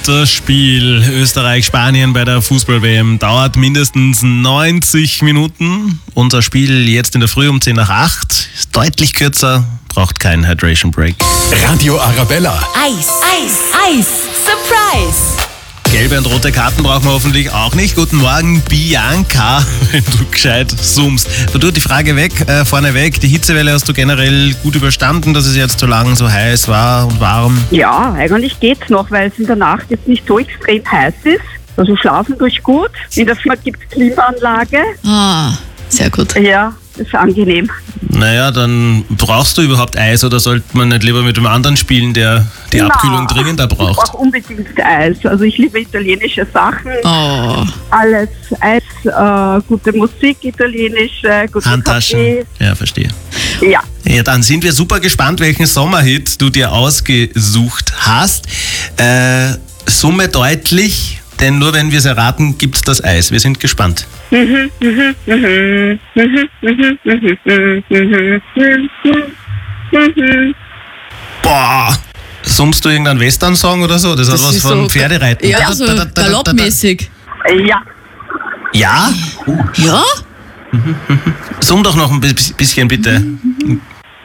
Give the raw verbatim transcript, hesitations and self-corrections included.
Das Spiel Österreich-Spanien bei der Fußball-W M dauert mindestens neunzig Minuten. Unser Spiel jetzt in der Früh um zehn nach acht ist deutlich kürzer, braucht keinen Hydration Break. Radio Arabella. Eis, Eis, Eis, Surprise! Gelbe und rote Karten brauchen wir hoffentlich auch nicht. Guten Morgen, Bianca, wenn du gescheit zoomst. Du, die Frage weg, äh, vorneweg, die Hitzewelle hast du generell gut überstanden, dass es jetzt so lang so heiß war und warm? Ja, eigentlich geht's noch, weil es in der Nacht jetzt nicht so extrem heiß ist. Also schlafen durch gut. In der Firma gibt es Klimaanlage. Ah, sehr gut. Ja, ist angenehm. Naja, dann brauchst du überhaupt Eis oder sollte man nicht lieber mit dem anderen spielen, der die Na, Abkühlung dringender Ich braucht? brauche unbedingt Eis. Also ich liebe italienische Sachen. Oh, Alles Eis, äh, gute Musik, italienische, gute Handtaschen. Kaffee. Ja, verstehe. Ja. Ja, dann sind wir super gespannt, welchen Sommerhit du dir ausgesucht hast. Äh, Summe deutlich, denn nur wenn wir es erraten, gibt es das Eis. Wir sind gespannt. Mhm, mhm, mhm, mhm, mhm, mhm, mhm, mhm, mhm. Boah! Summst du irgendeinen Western-Song oder so? Das, hat was ist von so Pferdereiten. Ja, Da, so da, da, da, da, da. galoppmäßig. Ja. Ja? Ja? Summ doch noch ein bi- bisschen bitte. Ein